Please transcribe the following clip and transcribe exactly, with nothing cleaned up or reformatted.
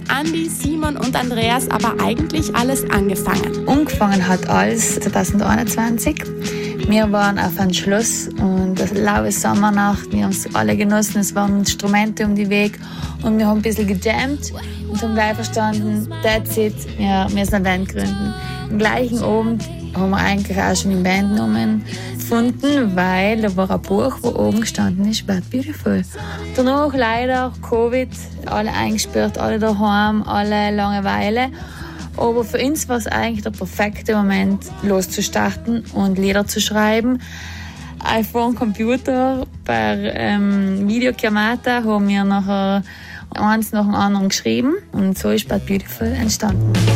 Andi, Simon und Andreas aber eigentlich alles angefangen? Angefangen hat alles zwanzig einundzwanzig. Wir waren auf einem Schloss und das laue Sommernacht. Wir haben es alle genossen, es waren Instrumente um die Weg und wir haben ein bisschen gejammt und haben gleich verstanden, that's it, wir müssen eine Band gründen. Am gleichen Abend haben wir eigentlich auch schon den Bandnamen gefunden, weil da war ein Buch, wo oben gestanden ist, Bad Beautiful. Danach leider Covid, alle eingesperrt, alle daheim, alle Langeweile. Aber für uns war es eigentlich der perfekte Moment, loszustarten und Lieder zu schreiben. Auf dem Computer, per ähm, Videokamera haben wir nachher eins nach dem anderen geschrieben und so ist Bad Beautiful entstanden.